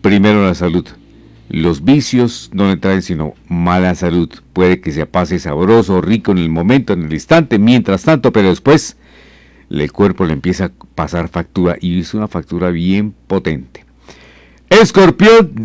primero la salud. Los vicios no le traen sino mala salud. Puede que se pase sabroso, rico en el momento, en el instante, mientras tanto, pero después el cuerpo le empieza a pasar factura y es una factura bien potente. Escorpión.